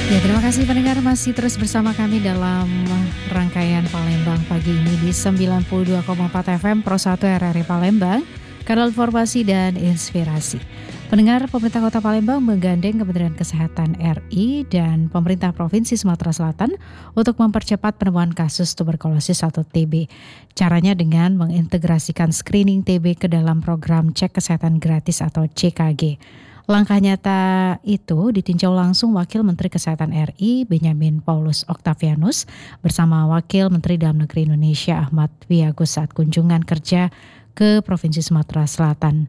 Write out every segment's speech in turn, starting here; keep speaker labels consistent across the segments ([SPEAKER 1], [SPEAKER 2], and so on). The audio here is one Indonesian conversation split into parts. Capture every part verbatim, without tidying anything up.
[SPEAKER 1] Ya, terima kasih pendengar masih terus bersama kami dalam rangkaian Palembang pagi ini di sembilan puluh dua koma empat F M Pro satu R R I Palembang, kanal informasi dan inspirasi. Pendengar, pemerintah Kota Palembang menggandeng Kementerian Kesehatan R I dan pemerintah Provinsi Sumatera Selatan untuk mempercepat penemuan kasus tuberkulosis atau T B. Caranya dengan mengintegrasikan screening T B ke dalam program cek kesehatan gratis atau C K G. Langkah nyata itu ditinjau langsung Wakil Menteri Kesehatan R I Benyamin Paulus Octavianus bersama Wakil Menteri Dalam Negeri Indonesia Ahmad Wiyagus saat kunjungan kerja ke Provinsi Sumatera Selatan.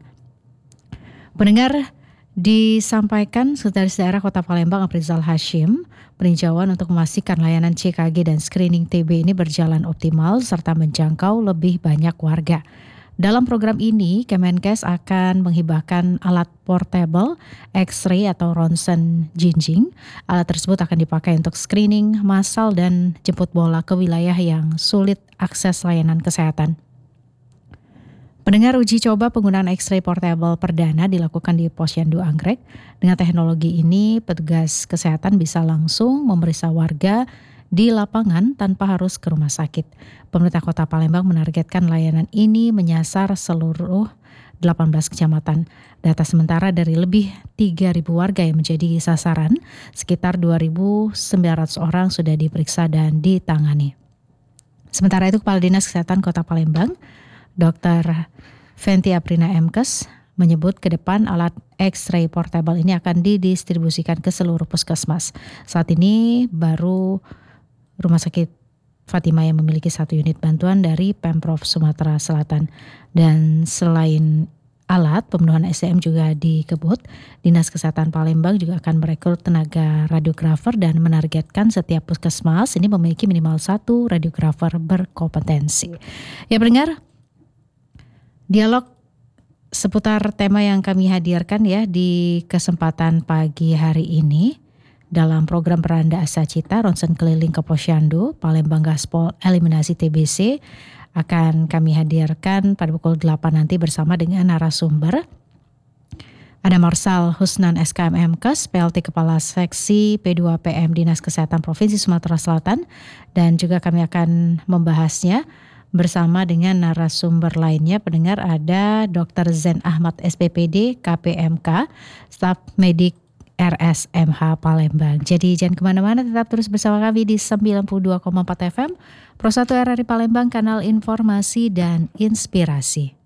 [SPEAKER 1] Pendengar, disampaikan Sekretaris Daerah Kota Palembang Afrizal Hashim, peninjauan untuk memastikan layanan C K G dan screening T B ini berjalan optimal serta menjangkau lebih banyak warga. Dalam program ini, Kemenkes akan menghibahkan alat portable X-ray atau ronsen jinjing. Alat tersebut akan dipakai untuk screening massal dan jemput bola ke wilayah yang sulit akses layanan kesehatan. Pendengar, uji coba penggunaan X-ray portable perdana dilakukan di Posyandu Anggrek. Dengan teknologi ini, petugas kesehatan bisa langsung memeriksa warga di lapangan tanpa harus ke rumah sakit. Pemerintah Kota Palembang menargetkan layanan ini menyasar seluruh delapan belas kecamatan. Data sementara dari lebih tiga ribu warga yang menjadi sasaran, sekitar dua ribu sembilan ratus orang sudah diperiksa dan ditangani. Sementara itu, Kepala Dinas Kesehatan Kota Palembang, Dokter Fenty Aprina Emkes, menyebut ke depan alat X-ray portable ini akan didistribusikan ke seluruh puskesmas. Saat ini baru Rumah Sakit Fatima yang memiliki satu unit bantuan dari Pemprov Sumatera Selatan. Dan selain alat, pemenuhan S D M juga dikebut. Dinas Kesehatan Palembang juga akan merekrut tenaga radiografer dan menargetkan setiap puskesmas ini memiliki minimal satu radiografer berkompetensi. Ya pendengar, dialog seputar tema yang kami hadirkan ya di kesempatan pagi hari ini dalam program Peranda Asa Cita Ronsen Keliling ke Posyandu Palembang Gaspol Eliminasi T B C akan kami hadirkan pada pukul delapan nanti bersama dengan narasumber. Ada Marsal Husnan S K M Mkes, P L T Kepala Seksi P dua P M Dinas Kesehatan Provinsi Sumatera Selatan, dan juga kami akan membahasnya bersama dengan narasumber lainnya. Pendengar, ada Dokter Zen Ahmad S P P D K P M K, staf medik R S M H Palembang. Jadi jangan kemana-mana, tetap terus bersama kami di sembilan puluh dua koma empat F M Pro satu R R I Palembang, kanal informasi dan inspirasi.